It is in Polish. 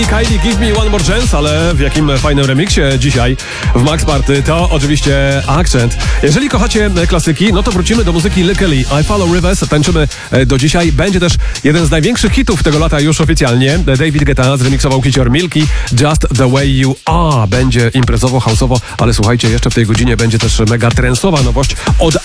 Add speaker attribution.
Speaker 1: Kylie, Give Me One More Chance, ale w jakim fajnym remiksie dzisiaj w Max Party, to oczywiście Accent. Jeżeli kochacie klasyki, no to wrócimy do muzyki Lil Kelly. I Follow Rivers, tańczymy do dzisiaj. Będzie też jeden z największych hitów tego lata już oficjalnie. David Guetta zremiksował hicior Milky, Just The Way You Are. Będzie imprezowo, houseowo, ale słuchajcie, jeszcze w tej godzinie będzie też mega trensowa nowość od